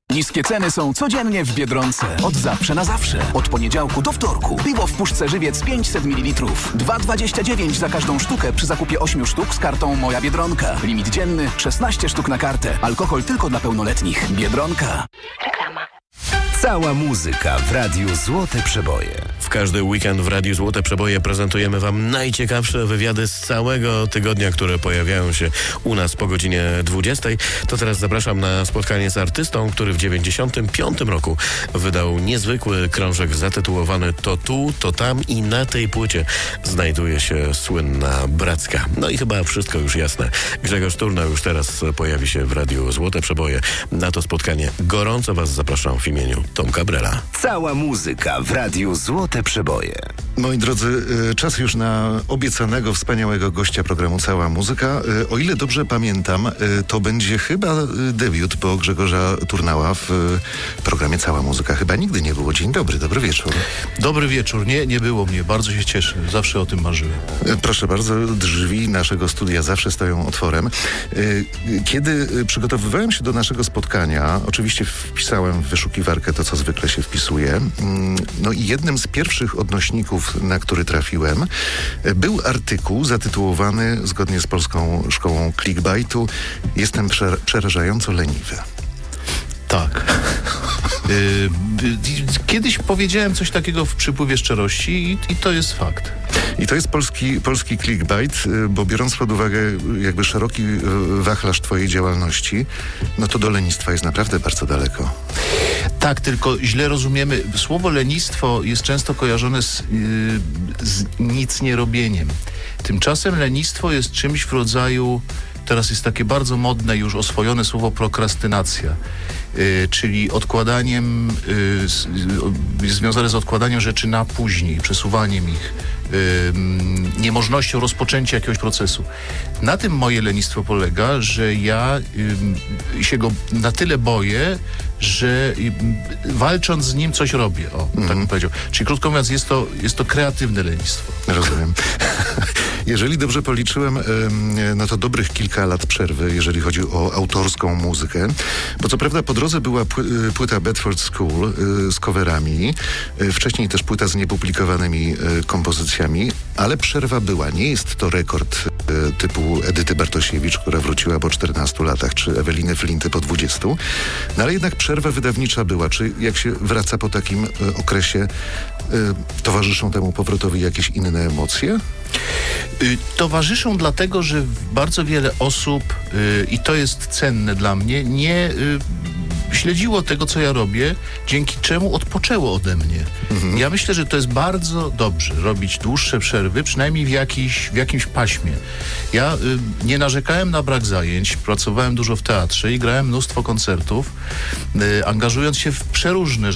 Niskie ceny są codziennie w Biedronce. Od zawsze na zawsze. Od poniedziałku do wtorku. Piwo w puszce Żywiec 500 ml. 2,29 za każdą sztukę przy zakupie 8 sztuk z kartą Moja Biedronka. Limit dzienny 16 sztuk na kartę. Alkohol tylko dla pełnoletnich. Biedronka. Reklama. Cała muzyka w Radiu Złote Przeboje. W każdy weekend w Radiu Złote Przeboje prezentujemy Wam najciekawsze wywiady z całego tygodnia, które pojawiają się u nas po godzinie 20. To teraz zapraszam na spotkanie z artystą, który w 95 roku wydał niezwykły krążek zatytułowany To tu, to tam i na tej płycie znajduje się słynna Bracka. No i chyba wszystko już jasne. Grzegorz Turna już teraz pojawi się w Radiu Złote Przeboje. Na to spotkanie gorąco Was zapraszam w imieniu Tomka Brela. Cała muzyka w Radiu Złote Przeboje. Moi drodzy, czas już na obiecanego, wspaniałego gościa programu Cała Muzyka. O ile dobrze pamiętam, to będzie chyba debiut, bo Grzegorza Turnała w programie Cała Muzyka chyba nigdy nie było. Dzień dobry, dobry wieczór. Dobry wieczór. Nie było mnie. Bardzo się cieszę. Zawsze o tym marzyłem. Proszę bardzo, drzwi naszego studia zawsze stoją otworem. Kiedy przygotowywałem się do naszego spotkania, oczywiście wpisałem w wyszukiwarkę to, co zwykle się wpisuje. No i jednym z pierwszych odnośników, na który trafiłem, był artykuł zatytułowany, zgodnie z Polską Szkołą Clickbaitu, Jestem przerażająco leniwy. Tak. Kiedyś powiedziałem coś takiego w przypływie szczerości i to jest fakt. I to jest polski clickbait, bo biorąc pod uwagę jakby szeroki wachlarz twojej działalności, no to do lenistwa jest naprawdę bardzo daleko. Tak, tylko źle rozumiemy. Słowo lenistwo jest często kojarzone z nic nie robieniem. Tymczasem lenistwo jest czymś w rodzaju, teraz jest takie bardzo modne, już oswojone słowo prokrastynacja, czyli odkładaniem, związane z odkładaniem rzeczy na później, przesuwaniem ich, niemożnością rozpoczęcia jakiegoś procesu. Na tym moje lenistwo polega, że ja się go na tyle boję, że walcząc z nim coś robię. Tak bym powiedział. Czyli krótko mówiąc, jest to kreatywne lenistwo. Rozumiem. Jeżeli dobrze policzyłem, no to dobrych kilka lat przerwy, jeżeli chodzi o autorską muzykę, bo co prawda po drodze była płyta Bedford School z coverami, wcześniej też płyta z niepublikowanymi kompozycjami, ale przerwa była. Nie jest to rekord typu Edyty Bartosiewicz, która wróciła po 14 latach, czy Eweliny Flinty po 20, no ale jednak przerwa wydawnicza była. Czy jak się wraca po takim okresie, towarzyszą temu powrotowi jakieś inne emocje? Towarzyszą dlatego, że bardzo wiele osób, i to jest cenne dla mnie, nie śledziło tego, co ja robię, dzięki czemu odpoczęło ode mnie. Ja myślę, że to jest bardzo dobrze robić dłuższe przerwy, przynajmniej w jakimś paśmie. Ja nie narzekałem na brak zajęć, pracowałem dużo w teatrze i grałem mnóstwo koncertów, angażując się w przeróżne